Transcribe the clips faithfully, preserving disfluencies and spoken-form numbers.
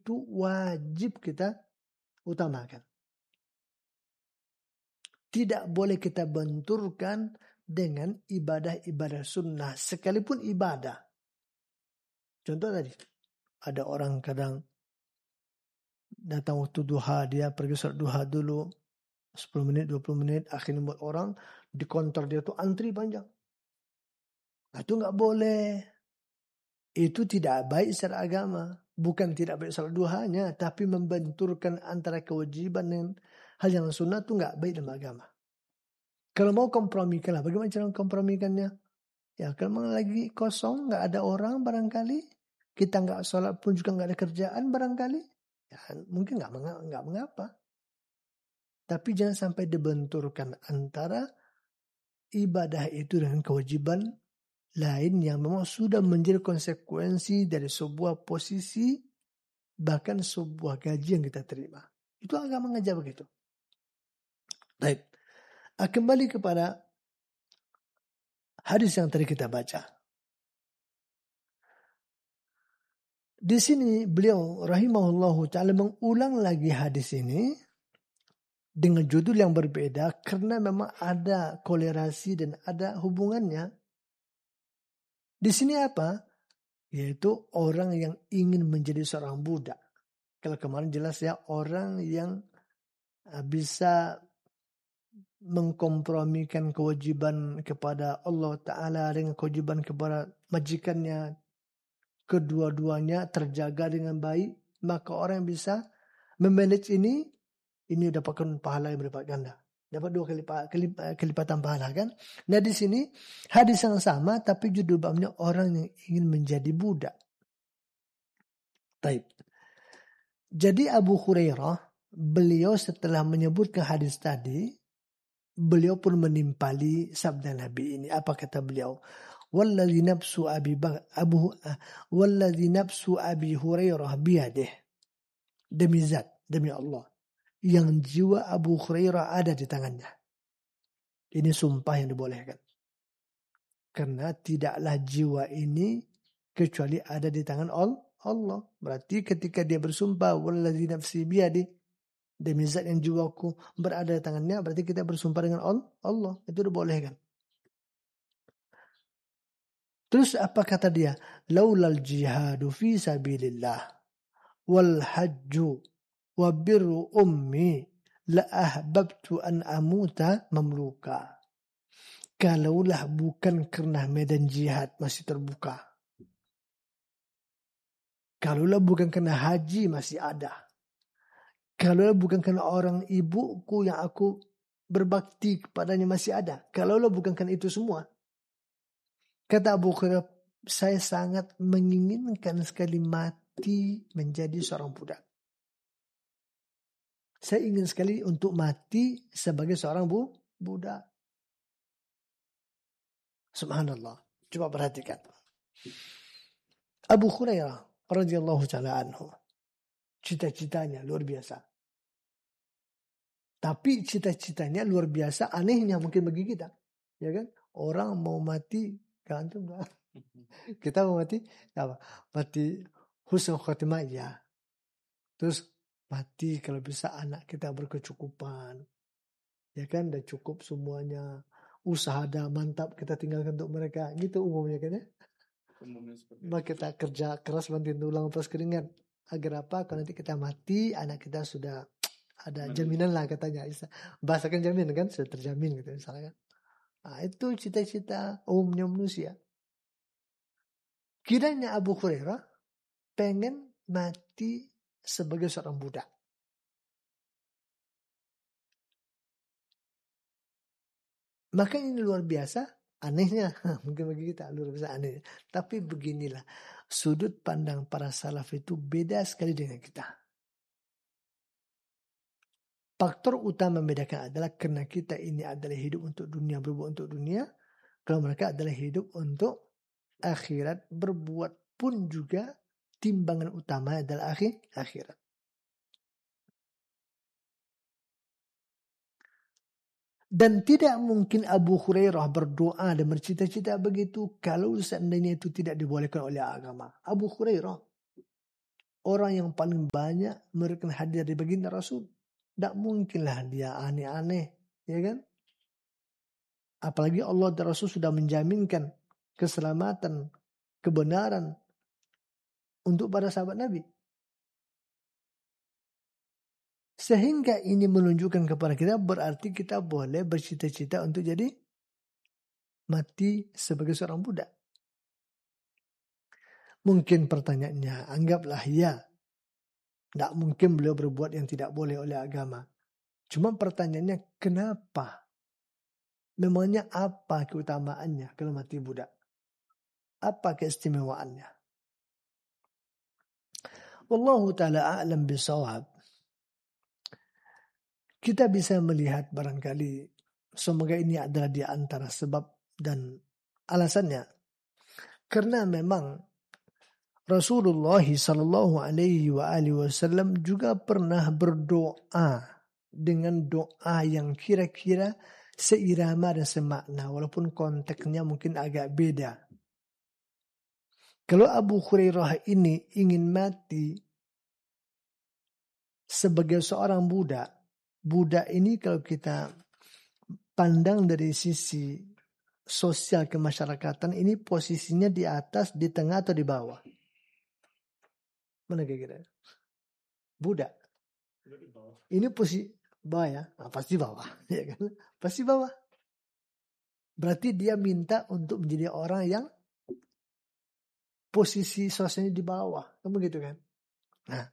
itu wajib kita utamakan. Tidak boleh kita benturkan dengan ibadah-ibadah sunnah, sekalipun ibadah. Contoh tadi, ada orang kadang datang waktu duha, dia pergi sholat duha dulu, sepuluh menit, dua puluh menit, akhirnya buat orang, di kantor dia tuh antri panjang. Nah, itu nggak boleh. Itu tidak baik secara agama. Bukan tidak baik sholat duhanya, tapi membenturkan antara kewajiban dan hal yang sunnah itu nggak baik dalam agama. Kalau mau kompromikan lah, bagaimana cara kompromikannya? Ya, kalau memang lagi kosong, nggak ada orang barangkali, kita nggak sholat pun juga nggak ada kerjaan barangkali, ya mungkin nggak nggak mengapa. Tapi jangan sampai dibenturkan antara ibadah itu dengan kewajiban lain yang memang sudah menjadi konsekuensi dari sebuah posisi, bahkan sebuah gaji yang kita terima. Itu agama mengajar begitu. Baik. Kembali kepada hadis yang tadi kita baca. Di sini beliau rahimahullahu ta'ala mengulang lagi hadis ini dengan judul yang berbeda karena memang ada kolerasi dan ada hubungannya. Di sini apa? Yaitu orang yang ingin menjadi seorang budak. Kalau kemarin jelas ya, orang yang bisa mengkompromikan kewajiban kepada Allah Ta'ala dengan kewajiban kepada majikannya, kedua-duanya terjaga dengan baik, maka orang yang bisa memanage ini, ini dapatkan pahala yang berlipat ganda. Dapat dua kali kelip, kelipatan pahala kan. Nah di sini hadis yang sama tapi judul babnya orang yang ingin menjadi budak. Taib. Jadi Abu Hurairah, beliau setelah menyebutkan hadis tadi, beliau pun menimpali sabda Nabi ini. Apa kata beliau? Walladzi nafsu Abi Abu walladzi nafsu Abi Hurairah biyadih. Demi zat, demi Allah, yang jiwa Abu Hurairah ada di tangannya. Ini sumpah yang dibolehkan. Karena tidaklah jiwa ini kecuali ada di tangan Allah. Berarti ketika dia bersumpah walladzi nafsi biyadih, demi zat yang jiwaku berada di tangannya, berarti kita bersumpah dengan Allah. Itu dibolehkan. Terus apa kata dia? Laulal jihadu fi sabilillah wal hajju wa birru ummi la ahbabtu an amuta mamluka. Kalaulah bukan karena medan jihad masih terbuka, kalaulah bukan karena haji masih ada, kalaulah bukan karena orang ibuku yang aku berbakti kepadanya masih ada, kalaulah bukan karena itu semua, kata Abu Hurairah, saya sangat menginginkan sekali mati menjadi seorang budak. Saya ingin sekali untuk mati sebagai seorang bu, budak. Subhanallah. Coba perhatikan. Abu Hurairah radhiyallahu ta'ala anhu, cita-citanya luar biasa. Tapi cita-citanya luar biasa, anehnya mungkin bagi kita. Ya kan? Orang mau mati gantung kan? Kita mau mati apa? Mati husnul khotimah ya. Terus mati kalau bisa anak kita berkecukupan. Ya kan, udah cukup semuanya. Usaha ada mantap, kita tinggalkan untuk mereka. Gitu umumnya kan ya. Umumnya seperti itu. Kita kerja keras banting tulang plus keringat. Agar apa? Kalau nanti kita mati, anak kita sudah ada jaminan lah katanya. Bahasakan jaminan kan, sudah terjamin gitu misalnya kan. Nah, itu cita-cita umumnya manusia. Kiranya Abu Hurairah pengen mati sebagai seorang budak. Maka ini luar biasa, anehnya, mungkin bagi kita luar biasa aneh. Tapi beginilah, sudut pandang para salaf itu beda sekali dengan kita. Faktor utama membedakan adalah karena kita ini adalah hidup untuk dunia, berbuat untuk dunia. Kalau mereka adalah hidup untuk akhirat, berbuat pun juga timbangan utama adalah akhir, akhirat. Dan tidak mungkin Abu Hurairah berdoa dan bercita-cita begitu kalau seandainya itu tidak dibolehkan oleh agama. Abu Hurairah orang yang paling banyak memberikan hadiah dari baginda Rasul. Tidak mungkinlah dia aneh-aneh, ya kan? Apalagi Allah dan Rasul sudah menjaminkan keselamatan, kebenaran untuk para sahabat Nabi. Sehingga ini menunjukkan kepada kita berarti kita boleh bercita-cita untuk jadi mati sebagai seorang budak. Mungkin pertanyaannya, anggaplah ya, tidak mungkin beliau berbuat yang tidak boleh oleh agama. Cuma pertanyaannya, kenapa? Memangnya apa keutamaannya kalau mati budak? Apa keistimewaannya? Wallahu ta'ala a'lam bisawab. Kita bisa melihat barangkali, semoga ini adalah di antara sebab dan alasannya. Karena memang Rasulullah Sallallahu Alaihi Wasallam juga pernah berdoa dengan doa yang kira-kira seirama dan semakna, walaupun konteksnya mungkin agak beda. Kalau Abu Hurairah ini ingin mati sebagai seorang budak, budak ini kalau kita pandang dari sisi sosial kemasyarakatan, ini posisinya di atas, di tengah atau di bawah? Mana kira-kira? Budak. Ini posisi bawah ya? Nah, pasti bawah, ya kan? Pasti bawah. Berarti dia minta untuk menjadi orang yang posisi sosialnya di bawah, kan begitu kan? Nah,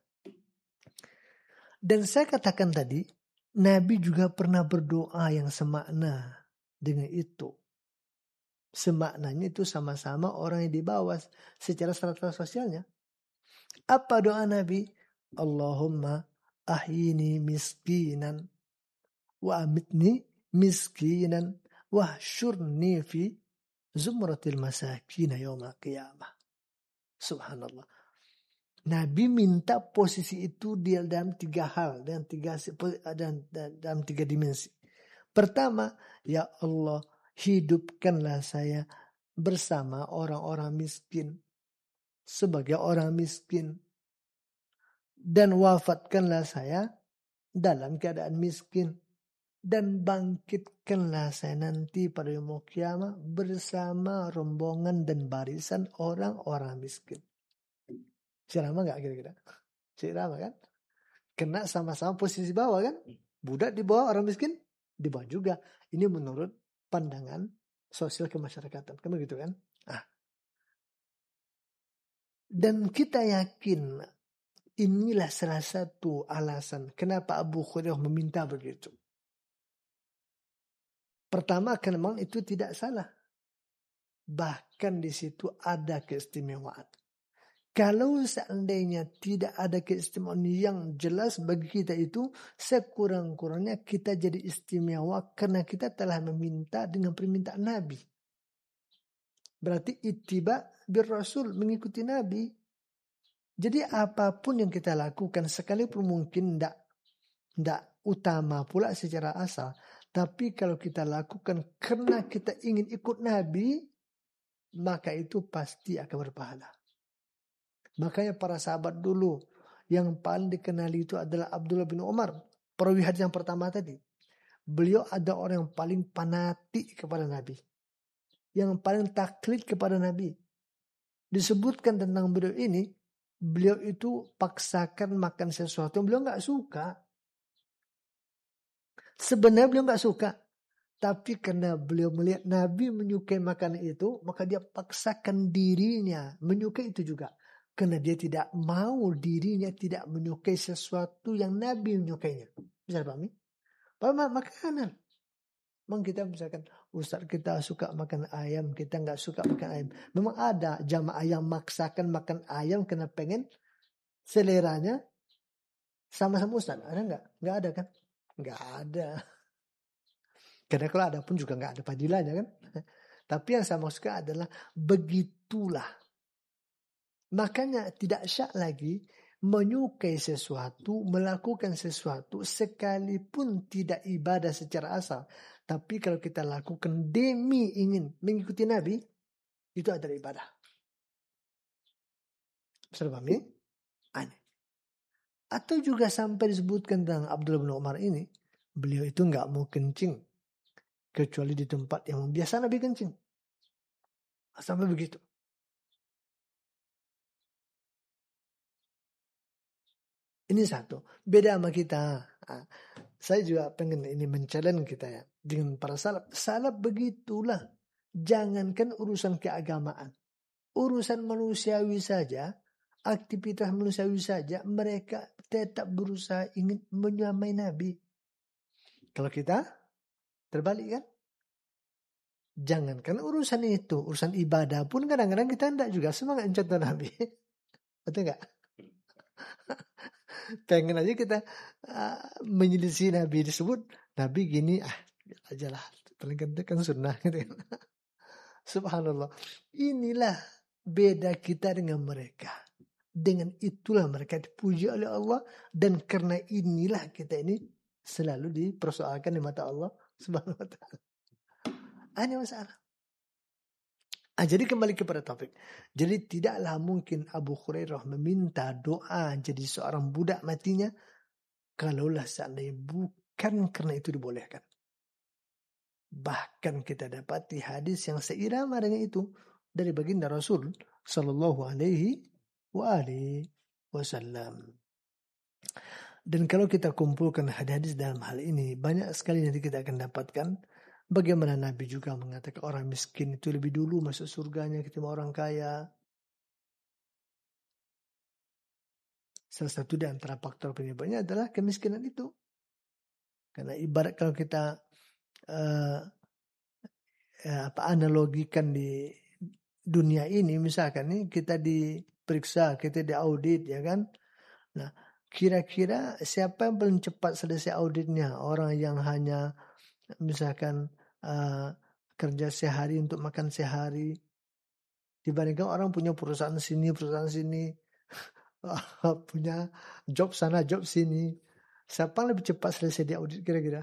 dan saya katakan tadi, Nabi juga pernah berdoa yang semakna dengan itu. Semaknanya itu sama-sama orang yang di bawah secara strata sosialnya. Apa doa Nabi? Allahumma ahyini miskinan wa amitni miskinan wa syurni fi zumratil masakin yawma qiyamah. Subhanallah. Nabi minta posisi itu dia dalam tiga hal, dalam tiga dan dalam tiga dimensi. Pertama, ya Allah, hidupkanlah saya bersama orang-orang miskin sebagai orang miskin, dan wafatkanlah saya dalam keadaan miskin, dan bangkitkanlah saya nanti pada yaumul qiyamah bersama rombongan dan barisan orang-orang miskin. Cirama gak kira-kira? Cirama kan? Kena sama-sama posisi bawah kan? Budak di bawah, orang miskin di bawah juga. Ini menurut pandangan sosial kemasyarakatan. Kan begitu kan? Ah. Dan kita yakin inilah salah satu alasan kenapa Abu Hurairah meminta begitu. Pertama, karena memang itu tidak salah. Bahkan di situ ada keistimewaan. Kalau seandainya tidak ada keistimewaan yang jelas bagi kita itu, sekurang-kurangnya kita jadi istimewa karena kita telah meminta dengan permintaan Nabi. Berarti ittiba bir Rasul, mengikuti Nabi. Jadi apapun yang kita lakukan, sekalipun mungkin tidak tidak utama pula secara asal, tapi kalau kita lakukan karena kita ingin ikut Nabi, maka itu pasti akan berpahala. Makanya para sahabat dulu yang paling dikenali itu adalah Abdullah bin Umar. Perawi hadis yang pertama tadi. Beliau ada orang yang paling fanatik kepada Nabi. Yang paling taklid kepada Nabi. Disebutkan tentang beliau ini, beliau itu paksakan makan sesuatu yang beliau gak suka. Sebenarnya beliau gak suka. Tapi karena beliau melihat Nabi menyukai makanan itu, maka dia paksakan dirinya menyukai itu juga. Karena dia tidak mau dirinya tidak menyukai sesuatu yang Nabi menyukainya. Bisa dipahami? Bahwa makanan. Memang kita misalkan, Ustaz kita suka makan ayam, kita nggak suka makan ayam. Memang ada jamaah yang maksakan makan ayam karena pengen seleranya sama-sama Ustaz. Ada nggak? Nggak ada kan? Nggak ada. Karena kalau ada pun juga nggak ada fadilahnya kan. Tapi yang saya maksudkan adalah begitulah. Makanya tidak syak lagi menyukai sesuatu, melakukan sesuatu sekalipun tidak ibadah secara asal. Tapi kalau kita lakukan demi ingin mengikuti Nabi, itu adalah ibadah. Bisa dipahami? Aneh. Atau juga sampai disebutkan tentang Abdullah bin Umar ini, beliau itu nggak mau kencing kecuali di tempat yang biasa Nabi kencing. Sampai begitu. Ini satu. Beda sama kita. Nah, saya juga pengen ini men-challenge kita ya. Dengan para salaf. Salaf begitulah. Jangankan urusan keagamaan. Urusan manusiawi saja. Aktivitas manusiawi saja. Mereka tetap berusaha ingin menyamai Nabi. Kalau kita terbalik kan? Jangankan urusan itu. Urusan ibadah pun kadang-kadang kita tidak juga semangat contoh Nabi. Betul nggak? Pengen aja kita uh, menyelisih Nabi, disebut Nabi gini, ah aja lah, paling kan kan sunnah gitu. Subhanallah. Inilah beda kita dengan mereka. Dengan itulah mereka dipuji oleh Allah, dan karena inilah kita ini selalu dipersoalkan di mata Allah Subhanahu wa taala. Ini masalah. Ah, jadi kembali kepada topik. Jadi tidaklah mungkin Abu Hurairah meminta doa jadi seorang budak matinya kalaulah seandainya bukan karena itu dibolehkan. Bahkan kita dapati hadis yang seirama dengan itu dari baginda Rasul sallallahu alaihi wa alihi wasallam. Dan kalau kita kumpulkan hadis-hadis dalam hal ini, banyak sekali nanti kita akan dapatkan bagaimana Nabi juga mengatakan orang miskin itu lebih dulu masuk surganya ketimbang orang kaya. Salah satu di antara faktor penyebabnya adalah kemiskinan itu. Karena ibarat kalau kita uh, uh, apa analogikan di dunia ini, misalkan nih kita diperiksa, kita diaudit, ya kan? Nah, kira-kira siapa yang paling cepat selesai auditnya? Orang yang hanya misalkan uh, kerja sehari untuk makan sehari, dibandingkan orang punya perusahaan sini, perusahaan sini, punya job sana, job sini. Siapa yang lebih cepat selesai di audit kira-kira?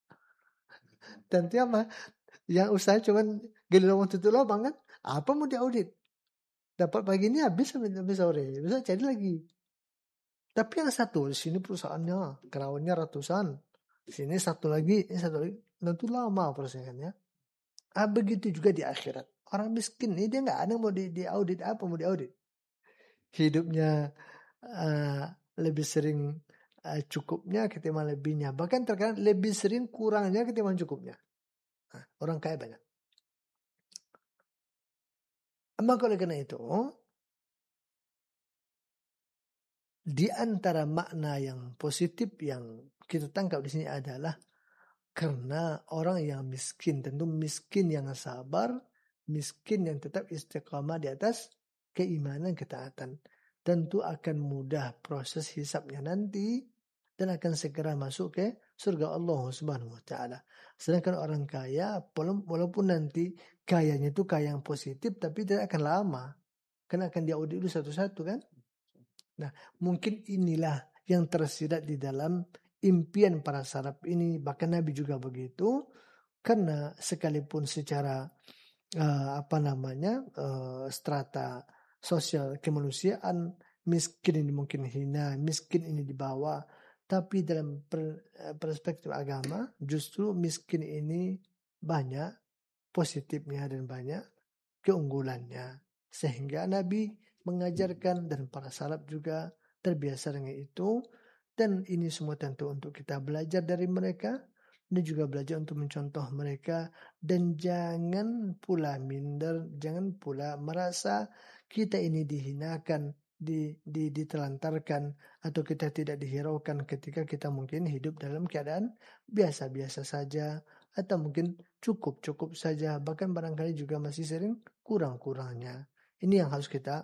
Tentu apa? Yang usaha cuman gali lubang tutup lubang kan? Apa mau diaudit? Dapat pagi ini habis sampai sore, bisa cari lagi. Tapi yang satu di sini perusahaannya karyawannya ratusan, di sini satu lagi, ini satu lagi, tentu lama prosesnya. Ah, begitu juga di akhirat. Orang miskin ini dia nggak ada mau di, di audit apa mau diaudit. Hidupnya uh, lebih sering uh, cukupnya ketimbang lebihnya. Bahkan terkadang lebih sering kurangnya ketimbang cukupnya. Nah, orang kaya banyak. Maka oleh karena itu, di antara makna yang positif yang kita tangkap di sini adalah karena orang yang miskin, tentu miskin yang sabar, miskin yang tetap istiqamah di atas keimanan, ketaatan, tentu akan mudah proses hisabnya nanti dan akan segera masuk ke surga Allah Subhanahu wa taala. Sedangkan orang kaya walaupun nanti kayanya itu kaya yang positif tapi tidak akan lama. Karena akan diaudit dulu satu-satu kan? Nah, mungkin inilah yang tersirat di dalam impian para salaf ini, bahkan Nabi juga begitu, karena sekalipun secara uh, apa namanya uh, strata sosial kemanusiaan miskin ini mungkin hina, miskin ini di bawah, tapi dalam per, perspektif agama justru miskin ini banyak positifnya dan banyak keunggulannya, sehingga Nabi mengajarkan dan para salaf juga terbiasa dengan itu. Dan ini semua tentu untuk kita belajar dari mereka dan juga belajar untuk mencontoh mereka, dan jangan pula minder, jangan pula merasa kita ini dihinakan, di, di, ditelantarkan atau kita tidak dihiraukan ketika kita mungkin hidup dalam keadaan biasa-biasa saja atau mungkin cukup-cukup saja, bahkan barangkali juga masih sering kurang-kurangnya. Ini yang harus kita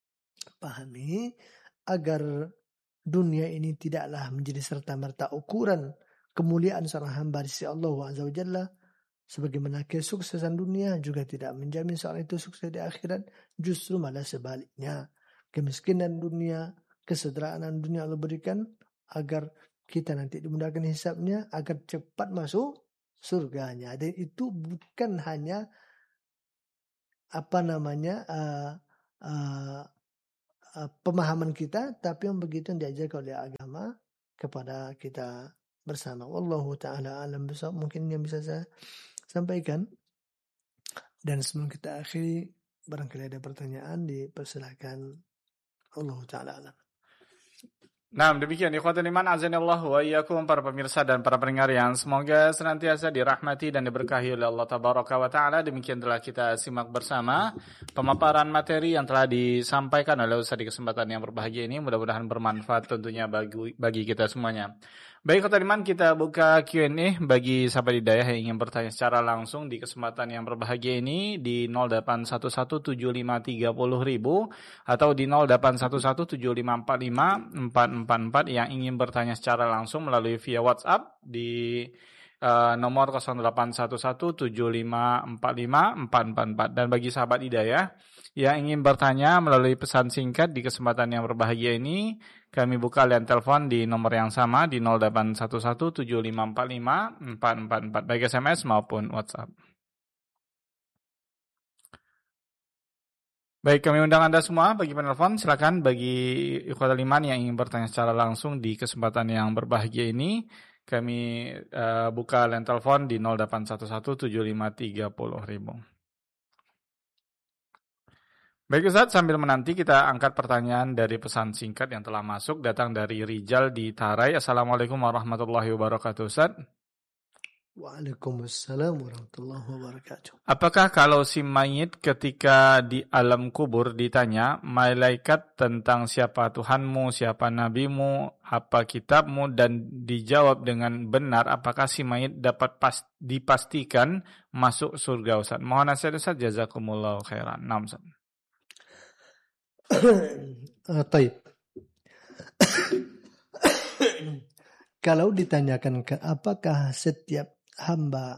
pahami agar dunia ini tidaklah menjadi serta-merta ukuran kemuliaan seorang hamba di sisi Allah Azza wa Jalla. Sebagaimana kesuksesan dunia juga tidak menjamin seorang itu sukses di akhirat, justru malah sebaliknya. Kemiskinan dunia, kesederhanaan dunia Allah berikan agar kita nanti dimudahkan hisabnya, agar cepat masuk surganya. Dan itu bukan hanya apa namanya uh, uh, uh, pemahaman kita, tapi yang begitu yang diajarkan oleh agama kepada kita bersama. Wallahu ta'ala alam besok. Mungkin yang bisa saya sampaikan. Dan sebelum kita akhiri, barangkali ada pertanyaan, dipersilakan. Wallahu ta'ala alam. Nah, demikian ikhwatul iman azanillahu wa iyyakum para pemirsa dan para pendengar yang semoga senantiasa dirahmati dan diberkahi oleh Allah tabaraka wa taala. Demikian telah kita simak bersama pemaparan materi yang telah disampaikan oleh Ustaz di kesempatan yang berbahagia ini. Mudah-mudahan bermanfaat tentunya bagi bagi kita semuanya. Baik ikhwatul iman, kita buka Q and A bagi sahabat hidayah yang ingin bertanya secara langsung di kesempatan yang berbahagia ini di nol delapan satu satu tujuh lima tiga nol ribu atau di nol delapan satu satu tujuh lima empat lima empat empat empat yang ingin bertanya secara langsung melalui via WhatsApp di uh, nomor nol delapan satu satu tujuh lima empat lima empat empat empat. Dan bagi sahabat hidayah yang ingin bertanya melalui pesan singkat di kesempatan yang berbahagia ini, kami buka line telepon di nomor yang sama di nol delapan satu satu tujuh lima empat lima empat empat empat baik S M S maupun WhatsApp. Baik, kami undang Anda semua bagi penelpon, silakan bagi ikhwatul iman yang ingin bertanya secara langsung di kesempatan yang berbahagia ini, kami uh, buka line telepon di nol delapan satu satu tujuh lima tiga nol ribu. Baik Ustaz, sambil menanti kita angkat pertanyaan dari pesan singkat yang telah masuk, datang dari Rijal di Tarai. Assalamualaikum warahmatullahi wabarakatuh Ustaz. Waalaikumsalam warahmatullahi wabarakatuh. Apakah kalau si mayit ketika di alam kubur ditanya malaikat tentang siapa Tuhanmu, siapa nabimu, apa kitabmu, dan dijawab dengan benar, apakah si mayit dapat pas, dipastikan masuk surga Ustaz? Mohon nasihat Ustaz, jazakumullahu khairan. Naam Ustaz. uh, Taib. Kalau ditanyakan ke apakah setiap hamba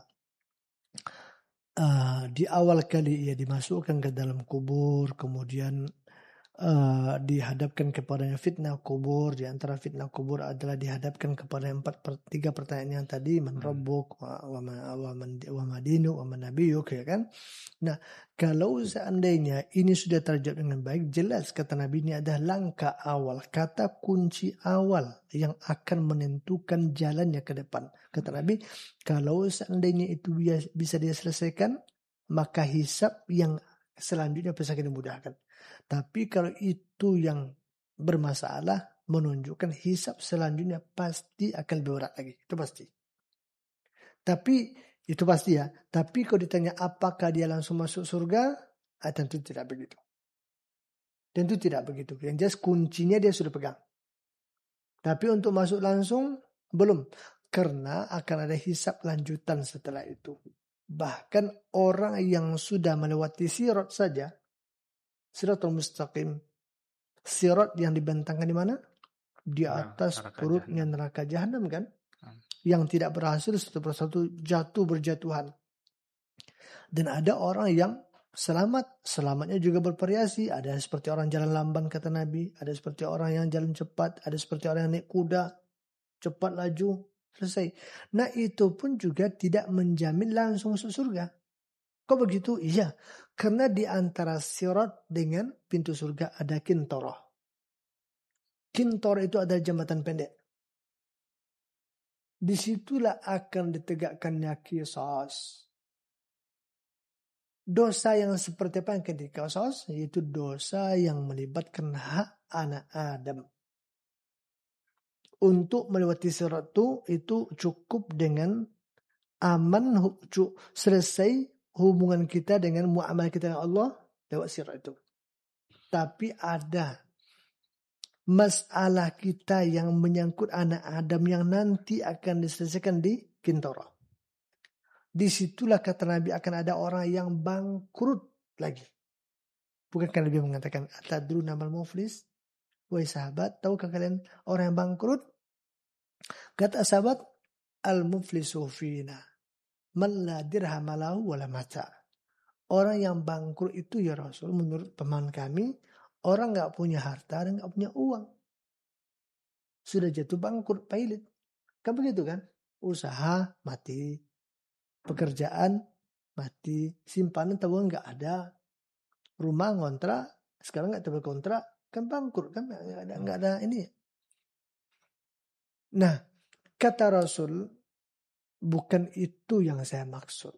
uh, di awal kali ia dimasukkan ke dalam kubur, kemudian uh, dihadapkan kepadanya fitnah kubur, di antara fitnah kubur adalah dihadapkan kepada empat per, tiga pertanyaan yang tadi, man rabbuk wa wa madinu wa nabiyuk, ya kan? Nah, kalau seandainya ini sudah terjawab dengan baik, jelas kata Nabi ini adalah langkah awal, kata kunci awal yang akan menentukan jalannya ke depan. Kata Nabi, kalau seandainya itu bisa dia selesaikan, maka hisab yang selanjutnya bisa kita mudahkan. Tapi kalau itu yang bermasalah, menunjukkan hisab selanjutnya pasti akan lebih berat lagi. Itu pasti. Tapi itu pasti ya. Tapi kalau ditanya apakah dia langsung masuk surga, ah, tentu tidak begitu. Tentu tidak begitu. Yang jelas kuncinya dia sudah pegang. Tapi untuk masuk langsung, belum. Karena akan ada hisab lanjutan setelah itu. Bahkan orang yang sudah melewati sirat saja, siratul mustaqim, sirat yang dibentangkan di mana? Di atas perutnya neraka jahanam kan? Yang tidak berhasil satu persatu jatuh berjatuhan. Dan ada orang yang selamat, selamatnya juga bervariasi. Ada seperti orang jalan lamban kata Nabi, ada seperti orang yang jalan cepat, ada seperti orang yang naik kuda, cepat laju, selesai. Nah itu pun juga tidak menjamin langsung masuk surga. Kok begitu? Iya, karena di antara sirat dengan pintu surga ada kintoroh. Kintor itu adalah jembatan pendek. Disitulah akan ditegakkannya qisas. Dosa yang seperti apa yang ketika qisas? Yaitu dosa yang melibatkan hak anak Adam. Untuk melewati sirat itu, itu cukup dengan aman, selesai hubungan kita dengan muamalah kita dengan Allah lewat sirat itu. Tapi ada masalah kita yang menyangkut anak Adam yang nanti akan diselesaikan di Kintara. Disitulah kata Nabi akan ada orang yang bangkrut lagi. Bukankah Nabi mengatakan atadruna mal muflis? Wahai sahabat, tahukah kalian orang yang bangkrut? Kata sahabat, al-muflisu fina man la dirham lahu wala mata. Orang yang bangkrut itu ya Rasul, menurut teman kami, orang nggak punya harta dan nggak punya uang. Sudah jatuh bangkrut, pailit. Kan begitu kan? Usaha mati, pekerjaan mati, simpanan tabungan nggak ada, rumah ngontrak, sekarang nggak terkontrak, kan bangkrut kan nggak ada nggak ada ini. Nah, kata Rasul, bukan itu yang saya maksud.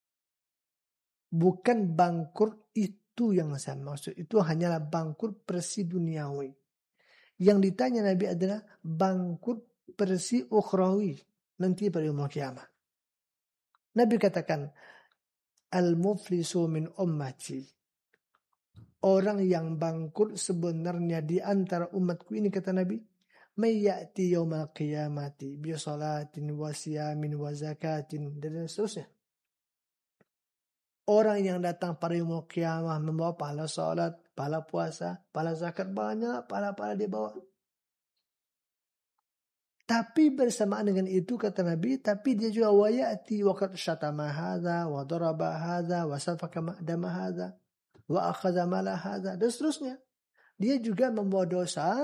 Bukan bangkrut itu yang saya maksud. Itu hanyalah bangkrut persi duniawi. Yang ditanya Nabi adalah bangkrut persi ukhrawi. Nanti pada yaumul kiamah. Nabi katakan, al-muflisu min ummati. Orang yang bangkrut sebenarnya di antara umatku ini, kata Nabi, may ya'ti yaumal qiyamati bi salatin wa siyamin wa zakatin, dan seterusnya. Orang yang datang pada yaumul qiyamah membawa pahala salat, pahala puasa, pahala zakat, banyak pahala-pahala dia bawa. Tapi bersamaan dengan itu, kata Nabi, tapi dia juga wa ya'ti wa qad syatama hadza wa daraba hadza wa safaka dama hadza wa akhadha mala hadza, dan seterusnya. Dia juga membawa dosa.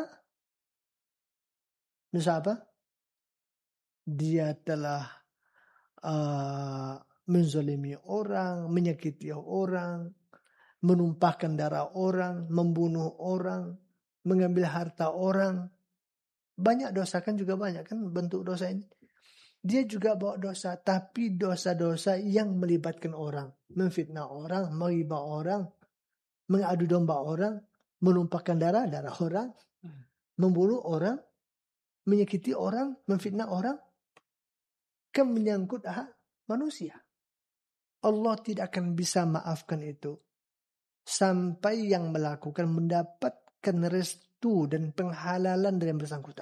Dosa apa? Dia telah uh, menzalimi orang, menyakiti orang, menumpahkan darah orang, membunuh orang, mengambil harta orang. Banyak dosa kan, juga banyak kan bentuk dosa ini. Dia juga bawa dosa, tapi dosa-dosa yang melibatkan orang. Memfitnah orang, menghibah orang, mengadu domba orang, menumpahkan darah, darah orang, membunuh orang, menyakiti orang, memfitnah orang, kan menyangkut hak manusia. Allah tidak akan bisa maafkan itu sampai yang melakukan mendapatkan restu dan penghalalan dari yang bersangkutan.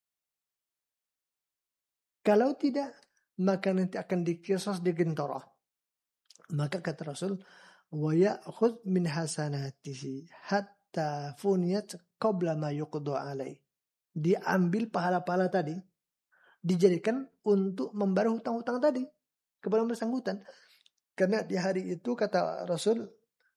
Kalau tidak, maka nanti akan dikisas di gentorah. Maka kata Rasul, wa ya'khudh min hasanatihi hatta funiyat qabla ma yuqda alaih. Diambil pahala-pahala tadi, dijadikan untuk membayar hutang-hutang tadi kepada yang bersangkutan. Karena di hari itu, kata Rasul,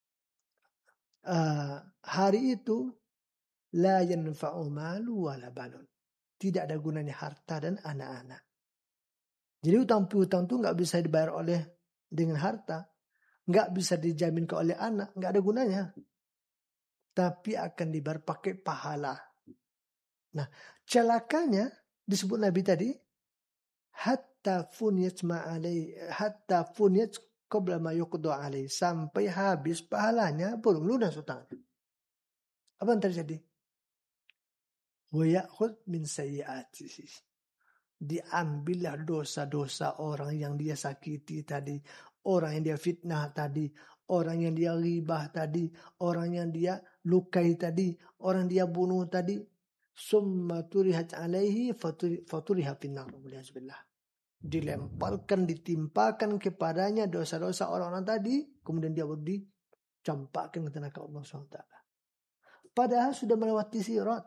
uh, hari itu la yanfa'u malu wala banun. Tidak ada gunanya harta dan anak-anak. Jadi hutang piutang itu nggak bisa dibayar oleh dengan harta, nggak bisa dijamin ke oleh anak, nggak ada gunanya. Tapi akan dibayar pakai pahala. Nah, celakanya disebut Nabi tadi, hatta funiyat ma'alai, hatta funiyat qabla ma yuqda alai, sampai habis pahalanya belum lunas hutangnya. Apa yang terjadi? Wa ya'khudh min sayyi'atihi. Diambillah dosa-dosa orang yang dia sakiti tadi, orang yang dia fitnah tadi, orang yang dia ghibah tadi, orang yang dia lukai tadi, orang dia bunuh tadi. Summa turihat alaihi faturiha finnar. Dilemparkan, ditimpakan kepadanya dosa-dosa orang-orang tadi, kemudian dia dicampakkan ke neraka Allah subhanahu wa taala. Padahal sudah melewati sirat,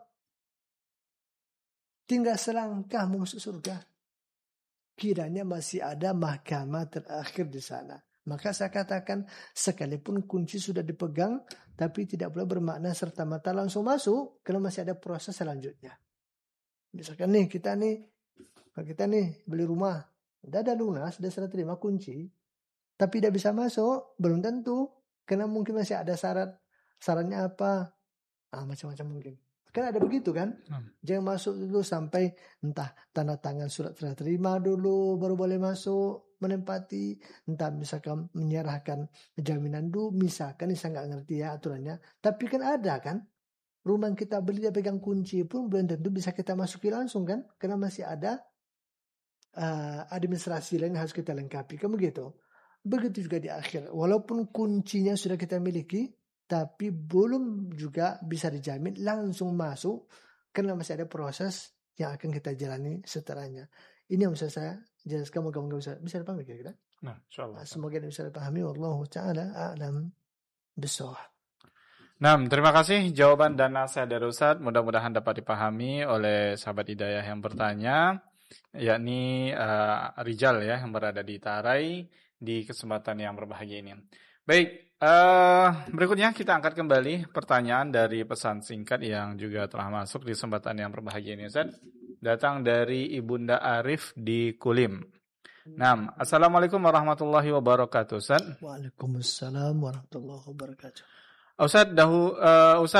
tinggal selangkah masuk surga. Kiranya masih ada mahkamah terakhir di sana. Maka saya katakan, sekalipun kunci sudah dipegang, tapi tidak boleh bermakna serta-merta langsung masuk, karena masih ada proses selanjutnya. Misalkan nih, kita nih, kita nih beli rumah, udah ada lunas, sudah serah terima kunci, tapi tidak bisa masuk, belum tentu, karena mungkin masih ada syarat. Syaratnya apa? Ah, macam-macam mungkin. Kan ada begitu kan? Hmm. Jangan masuk dulu sampai entah tanda tangan surat serah terima dulu baru boleh masuk menempati, entah misalkan menyerahkan jaminan dulu, misalkan saya nggak ngerti ya aturannya. Tapi kan ada kan? Rumah kita beli dia pegang kunci pun belum tentu bisa kita masuki langsung kan? Karena masih ada uh, administrasi lain yang harus kita lengkapi. Kan begitu? Begitu juga di akhir. Walaupun kuncinya sudah kita miliki, tapi belum juga bisa dijamin langsung masuk karena masih ada proses yang akan kita jalani setelahnya. Ini yang bisa saya jelaskan, moga-moga bisa bisa dipahami kira-kira. Nah, insyaallah. Semoga bisa dipahami. Wallahu taala a'lam bishawab. Nah, terima kasih jawaban dan nasihat dari Ustaz. Mudah-mudahan dapat dipahami oleh sahabat hidayah yang bertanya, yakni uh, Rijal ya yang berada di Tarai di kesempatan yang berbahagia ini. Baik, uh, berikutnya kita angkat kembali pertanyaan dari pesan singkat yang juga telah masuk di kesempatan yang berbahagia ini, Ustaz. Datang dari Ibunda Arif di Kulim. Nah, Assalamualaikum warahmatullahi wabarakatuh, Ustaz. Waalaikumsalam warahmatullahi wabarakatuh. Ustaz, dahu, uh, Ustaz,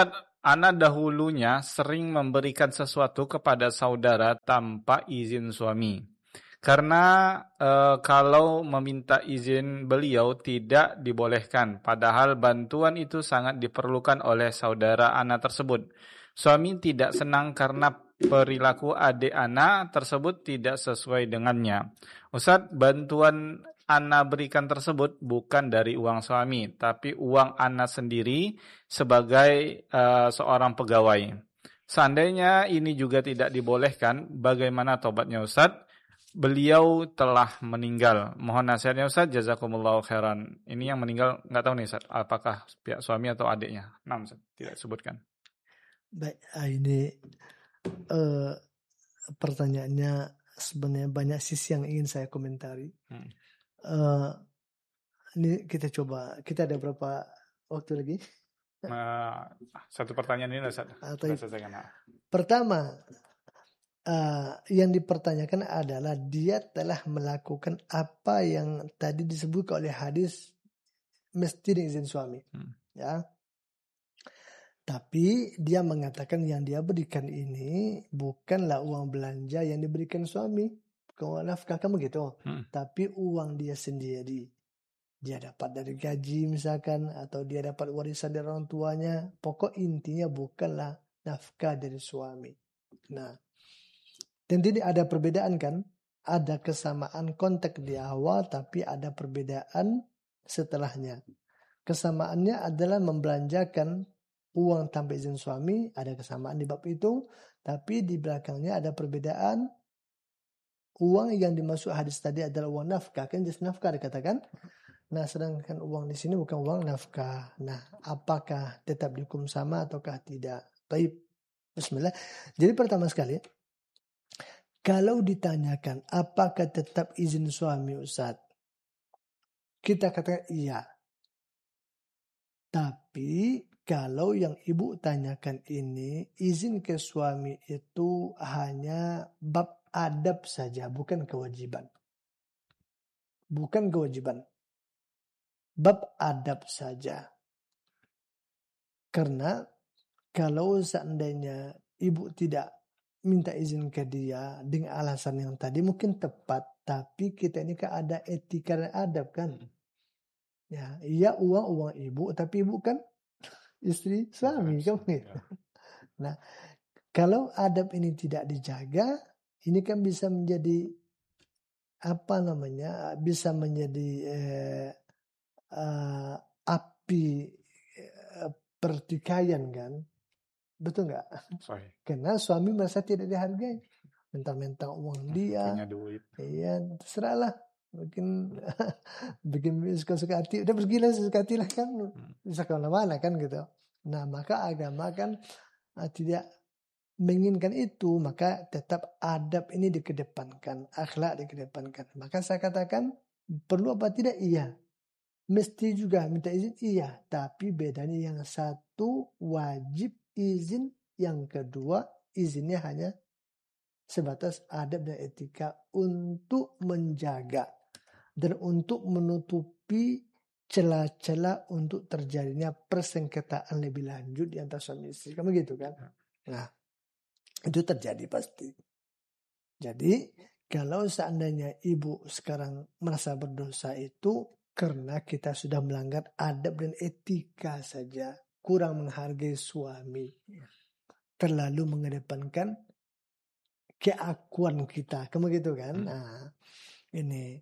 ana dahulunya sering memberikan sesuatu kepada saudara tanpa izin suami. Karena e, kalau meminta izin beliau tidak dibolehkan, padahal bantuan itu sangat diperlukan oleh saudara ana tersebut. Suami tidak senang karena perilaku adik ana tersebut tidak sesuai dengannya. Ustadz, bantuan ana berikan tersebut bukan dari uang suami, tapi uang ana sendiri sebagai e, seorang pegawai. Seandainya ini juga tidak dibolehkan, bagaimana tobatnya Ustadz? Beliau telah meninggal. Mohon nasihatnya Ustaz, jazakumullahu khairan. Ini yang meninggal nggak tahu nih Ustaz, apakah pihak suami atau adiknya? Nah, Ustaz, tidak sebutkan. Baik, ini uh, pertanyaannya sebenarnya banyak sisi yang ingin saya komentari. Hmm. Uh, ini kita coba, kita ada berapa waktu lagi? Uh, satu pertanyaan ini Ustaz. Pertama, Uh, yang dipertanyakan adalah dia telah melakukan apa yang tadi disebut oleh hadis mesti izin suami, hmm. ya. Tapi dia mengatakan yang dia berikan ini bukanlah uang belanja yang diberikan suami, bukan uang nafkah kamu gitu, hmm. tapi uang dia sendiri. Dia dapat dari gaji misalkan, atau dia dapat warisan dari orang tuanya. Pokok intinya bukanlah nafkah dari suami. Nah, dan ini ada perbedaan kan? Ada kesamaan konteks di awal, tapi ada perbedaan setelahnya. Kesamaannya adalah membelanjakan uang tanpa izin suami, ada kesamaan di bab itu, tapi di belakangnya ada perbedaan. Uang yang dimaksud hadis tadi adalah uang nafkah, kan jelas nafkah dikatakan. Nah, sedangkan uang di sini bukan uang nafkah. Nah, apakah tetap dihukum sama ataukah tidak? Baik, bismillah. Jadi pertama sekali, kalau ditanyakan apakah tetap izin suami Ustaz, kita katakan iya. Tapi kalau yang ibu tanyakan ini, izin ke suami itu hanya bab adab saja, bukan kewajiban. Bukan kewajiban. Bab adab saja. Karena kalau seandainya ibu tidak minta izin ke dia dengan alasan yang tadi mungkin tepat, tapi kita ini kan ada etika dan adab kan. Ya, iya uang uang ibu, tapi ibu kan istri suami kan gitu. Nah, kalau adab ini tidak dijaga, ini kan bisa menjadi apa namanya? Bisa menjadi eh, uh, api eh, pertikaian kan. Betul nggak? Karena suami merasa tidak dihargai, mentang-mentang uang dia, punya duit, iya terserahlah, bikin bikin suka-suka hati, udah pergilah suka hati lah kan, bisa kemana-mana kan gitu. Nah maka agama kan uh, tidak menginginkan itu, maka tetap adab ini dikedepankan, akhlak dikedepankan. Maka saya katakan perlu apa tidak? Iya. Mesti juga minta izin? Iya. Tapi bedanya yang satu wajib izin, yang kedua izinnya hanya sebatas adab dan etika untuk menjaga dan untuk menutupi celah-celah untuk terjadinya persengketaan lebih lanjut di antara suami istri. Kamu gitu kan? Nah, itu terjadi pasti. Jadi, kalau seandainya ibu sekarang merasa berdosa itu karena kita sudah melanggar adab dan etika saja, kurang menghargai suami, terlalu mengedepankan keakuan kita, kamu gitu kan? Nah, ini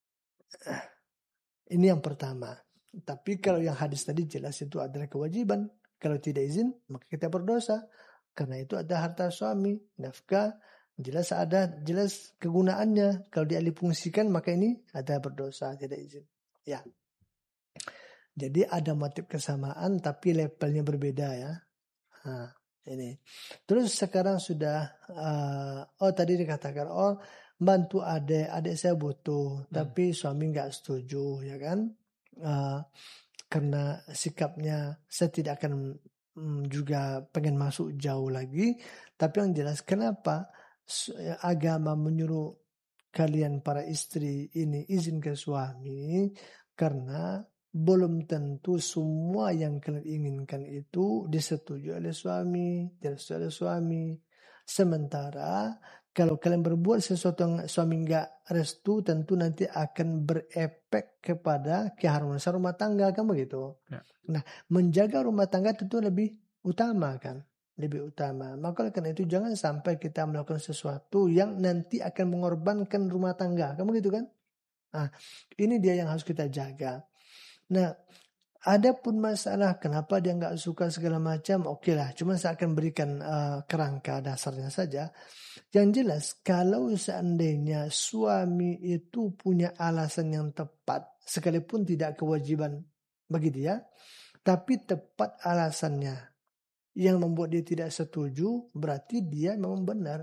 ini yang pertama. Tapi kalau yang hadis tadi jelas itu adalah kewajiban. Kalau tidak izin, maka kita berdosa. Karena itu ada harta suami, nafkah, jelas ada, jelas kegunaannya. Kalau dialih fungsikan, maka ini ada berdosa, tidak izin. Ya. Jadi ada motif kesamaan tapi levelnya berbeda ya. Nah, ini. Terus sekarang sudah uh, oh tadi dikatakan oh bantu adik, adik saya butuh, hmm. tapi suami nggak setuju ya kan? Uh, karena sikapnya saya tidak akan um, juga pengen masuk jauh lagi, tapi yang jelas kenapa agama menyuruh kalian para istri ini izin ke suami karena belum tentu semua yang kalian inginkan itu disetujui oleh suami, disetujui oleh suami. Sementara kalau kalian berbuat sesuatu yang suami nggak restu, tentu nanti akan berefek kepada keharmonisan rumah tangga, kan begitu. Ya. Nah, menjaga rumah tangga tentu lebih utama kan, lebih utama. Maka karena itu jangan sampai kita melakukan sesuatu yang nanti akan mengorbankan rumah tangga, kan begitu kan? Nah, ini dia yang harus kita jaga. Nah, ada pun masalah kenapa dia nggak suka segala macam, oke lah. Cuma saya akan berikan uh, kerangka dasarnya saja. Yang jelas, kalau seandainya suami itu punya alasan yang tepat, sekalipun tidak kewajiban bagi dia, tapi tepat alasannya yang membuat dia tidak setuju, berarti dia memang benar.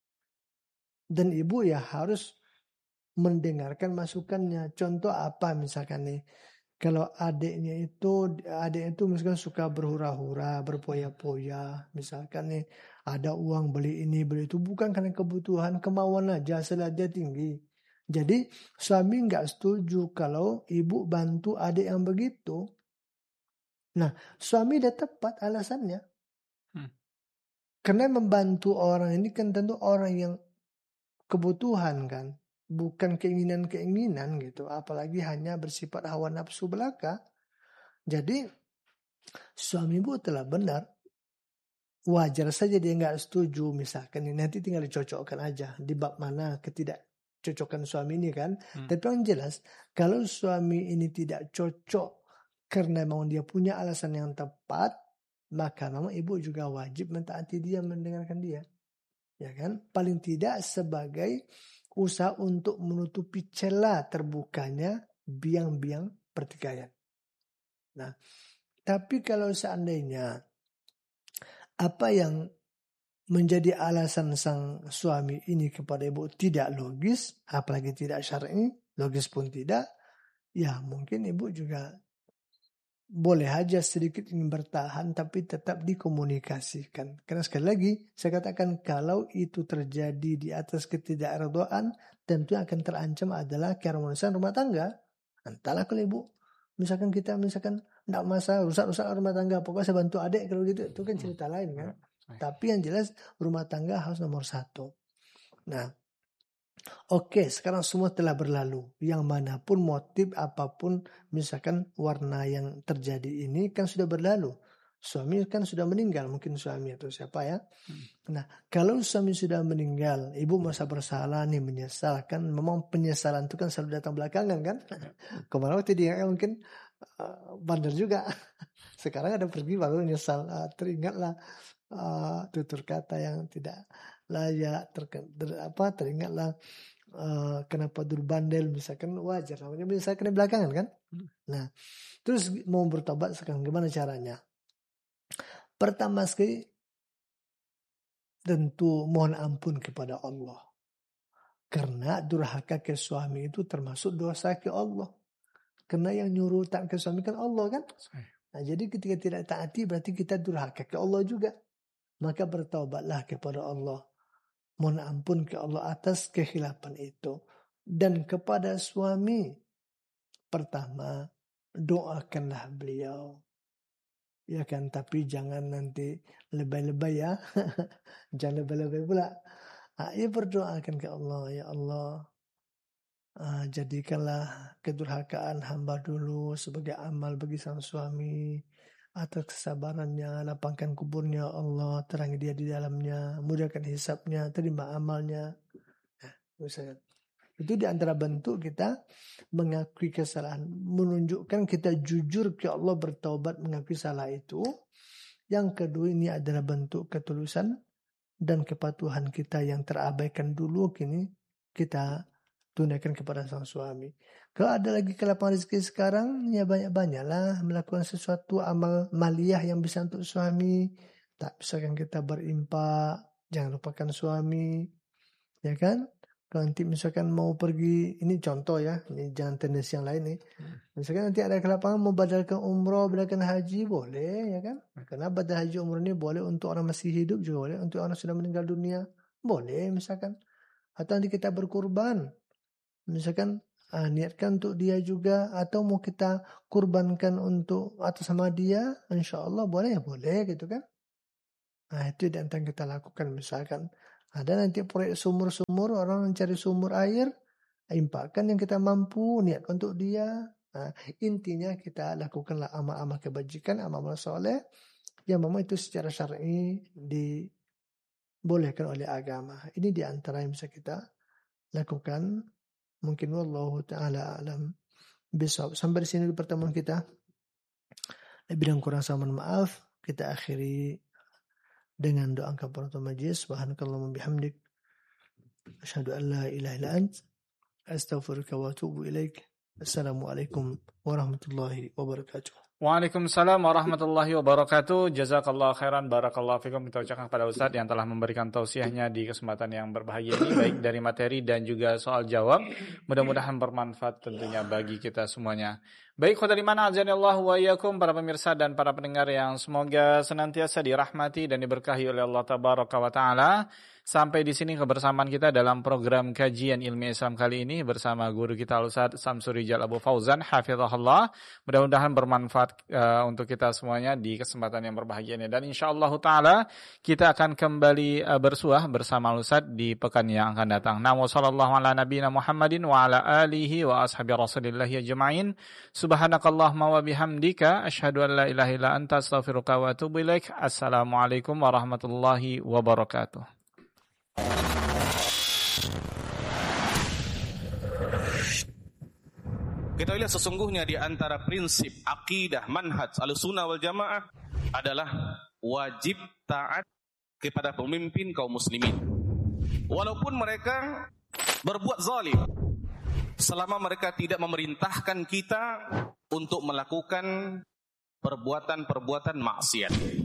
Dan ibu ya harus mendengarkan masukannya. Contoh apa misalkan nih, kalau adiknya itu, adiknya itu misalkan suka berhura-hura, berpoya-poya, misalkan nih ada uang beli ini beli itu, bukan karena kebutuhan, kemauan aja, selada tinggi. Jadi suami nggak setuju kalau ibu bantu adik yang begitu. Nah, suami udah tepat alasannya. Hmm. Karena membantu orang ini kan tentu orang yang kebutuhan kan, bukan keinginan-keinginan gitu, apalagi hanya bersifat hawa nafsu belaka. Jadi suami ibu telah benar, wajar saja dia nggak setuju misalkan ini, nanti tinggal dicocokkan aja di bab mana ketidakcocokan suami ini kan. Hmm. Tapi yang jelas kalau suami ini tidak cocok karena memang dia punya alasan yang tepat, maka memang ibu juga wajib mentaati dia, mendengarkan dia. Ya kan? Paling tidak sebagai usaha untuk menutupi celah terbukanya biang-biang pertikaian. Nah, tapi kalau seandainya apa yang menjadi alasan sang suami ini kepada ibu tidak logis, apalagi tidak syar'i, logis pun tidak, ya mungkin ibu juga boleh aja sedikit ingin bertahan tapi tetap dikomunikasikan. Karena sekali lagi saya katakan kalau itu terjadi di atas ketidakredoan, tentu akan terancam adalah keharmonisan rumah tangga. Entahlah kalau ibu misalkan kita misalkan tidak masalah rusak-rusak rumah tangga, pokoknya saya bantu adik kalau gitu, itu kan cerita lain kan. Tapi yang jelas rumah tangga harus nomor satu. Nah, oke, sekarang semua telah berlalu. Yang manapun motif apapun, misalkan warna yang terjadi ini kan sudah berlalu. Suami kan sudah meninggal, mungkin suami atau siapa ya. Nah, kalau suami sudah meninggal, ibu merasa bersalah nih, menyesal kan. Memang penyesalan itu kan selalu datang belakangan kan. Kemarin waktu dia mungkin uh, bandar juga. Sekarang ada pergi baru menyesal. Uh, teringatlah uh, tutur kata yang tidak layak, ter, ter, apa teringatlah uh, kenapa dulu bandel, misalkan wajar namanya misalkan di belakangan kan. Nah, terus mau bertobat sekarang gimana caranya? Pertama sekali tentu mohon ampun kepada Allah, karena durhaka ke suami itu termasuk dosa ke Allah, karena yang nyuruh tak ke suami kan Allah kan. Nah, jadi ketika tidak taati berarti kita durhaka ke Allah juga. Maka bertaubatlah kepada Allah, mohon ampun ke Allah atas kekhilafan itu. Dan kepada suami, pertama doakanlah beliau, ya kan, tapi jangan nanti lebay-lebay ya. Jangan lebay-lebay pula. Nah, ya berdoakan ke Allah, ya Allah, uh, jadikanlah kedurhakaan hamba dulu sebagai amal bagi sang suami. Atas kesabarannya, lapangkan kuburnya Allah, terangi dia di dalamnya, mudahkan hisabnya, terima amalnya. Nah, misalnya. Itu di antara bentuk kita mengakui kesalahan, menunjukkan kita jujur ke Allah, bertaubat, mengakui salah itu. Yang kedua, ini adalah bentuk ketulusan dan kepatuhan kita yang terabaikan dulu, kini kita tunaikan kepada sang suami. Kalau ada lagi kelapangan rezeki sekarang, ya banyak-banyaklah melakukan sesuatu amal maliyah yang bisa untuk suami. Tak misalkan kita berimpak, jangan lupakan suami, ya kan? Kalau nanti misalkan mau pergi, ini contoh ya, ini jangan tendensi yang lain nih. Misalkan nanti ada kelapangan mau badalkan umroh, badalkan haji, boleh ya kan? Karena badal haji umroh ini boleh untuk orang masih hidup, juga boleh untuk orang sudah meninggal dunia, boleh misalkan. Atau nanti kita berkurban, misalkan Ah, niatkan untuk dia juga atau mau kita kurbankan untuk atas sama dia, insya Allah boleh ya boleh gitu kan. Nah itu yang kita lakukan. Misalkan ada nanti proyek sumur-sumur, orang mencari sumur air, infakkan yang kita mampu, niatkan untuk dia. Nah, intinya kita lakukanlah amal-amal kebajikan, amal-amal soleh yang memang itu secara syar'i dibolehkan oleh agama. Ini di antara yang bisa kita lakukan. Mungkin wallahu ta'ala alam bisawab. Sampai di sini pertemuan kita. Lebih dan kurang saya mohon maaf. Kita akhiri dengan doa kafaratul majlis. Subhanakallahumma bihamdik, asyhadu an la ilaha illa ant, astaghfiruka wa atubu ilaik. Assalamualaikum warahmatullahi wabarakatuh. Waalaikumsalam warahmatullahi wabarakatuh. Jazakallah khairan, barakallahu fikum. Kita ucapkan kepada Ustaz yang telah memberikan tausiahnya di kesempatan yang berbahagia ini, baik dari materi dan juga soal jawab. Mudah-mudahan bermanfaat tentunya bagi kita semuanya. Baik, khotir iman azanillahu wa iyyakum, para pemirsa dan para pendengar yang semoga senantiasa dirahmati dan diberkahi oleh Allah tabaraka wa taala. Sampai di sini kebersamaan kita dalam program kajian ilmu Islam kali ini bersama guru kita Ustaz Samsur Rijal Abu Fauzan hafizahullah. Mudah-mudahan bermanfaat uh, untuk kita semuanya di kesempatan yang berbahagia ini, dan insyaallah taala kita akan kembali uh, bersuah bersama Ustaz di pekan yang akan datang. Namu sallallahu ala nabiyina Muhammadin wa ala alihi wa ashabi rasulillah ajma'in. Subhanakallahumma wa bihamdika asyhadu an la ilaha illa anta astaghfiruka wa atubu ilaik. Assalamualaikum warahmatullahi wabarakatuh. Kita lihat sesungguhnya di antara prinsip akidah manhaj Ahlussunnah wal Jamaah adalah wajib taat kepada pemimpin kaum muslimin. Walaupun mereka berbuat zalim, selama mereka tidak memerintahkan kita untuk melakukan perbuatan-perbuatan maksiat.